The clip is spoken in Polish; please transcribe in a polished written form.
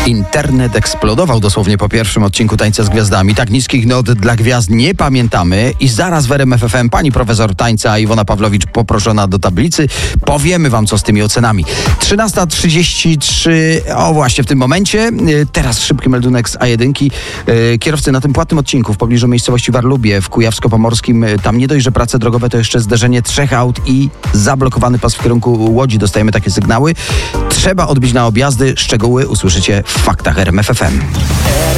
Internet eksplodował dosłownie po pierwszym odcinku Tańca z Gwiazdami. Tak niskich not dla gwiazd nie pamiętamy i zaraz w RMF FM pani profesor tańca Iwona Pawlowicz poproszona do tablicy. Powiemy wam, co z tymi ocenami. 13:33, o właśnie w tym momencie. Teraz szybki meldunek z A1. Kierowcy na tym płatnym odcinku w pobliżu miejscowości Warlubie w Kujawsko-Pomorskim. Tam nie dość, że prace drogowe, to jeszcze zderzenie 3 aut i zablokowany pas w kierunku Łodzi. Dostajemy takie sygnały. Trzeba odbić na objazdy. Szczegóły usłyszycie w faktach RMF FM.